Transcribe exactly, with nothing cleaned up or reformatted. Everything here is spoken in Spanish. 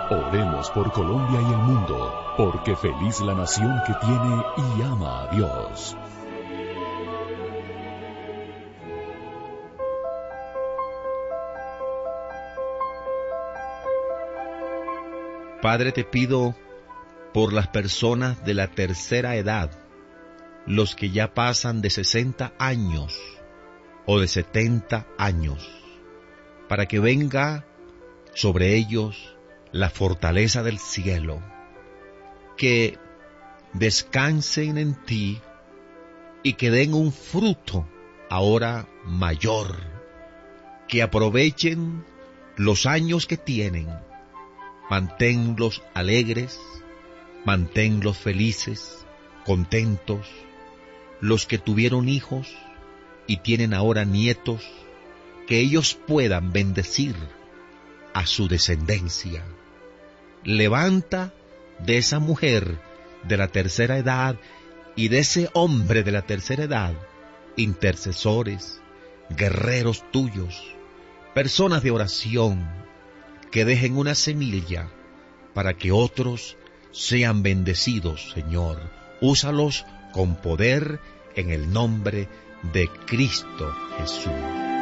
Oremos por Colombia y el mundo, porque feliz la nación que tiene y ama a Dios. Padre, te pido por las personas de la tercera edad, los que ya pasan de sesenta años o de setenta años, para que venga sobre ellos la fortaleza del cielo, que descansen en ti y que den un fruto ahora mayor, que aprovechen los años que tienen, manténlos alegres, manténlos felices, contentos, los que tuvieron hijos y tienen ahora nietos, que ellos puedan bendecir a su descendencia. Levanta de esa mujer de la tercera edad y de ese hombre de la tercera edad intercesores, guerreros tuyos, personas de oración, que dejen una semilla para que otros sean bendecidos, Señor. Úsalos con poder en el nombre de Cristo Jesús.